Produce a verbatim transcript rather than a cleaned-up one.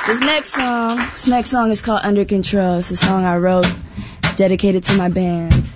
This next song, this next song is called Under Control. It's a song I wrote, dedicated to my band.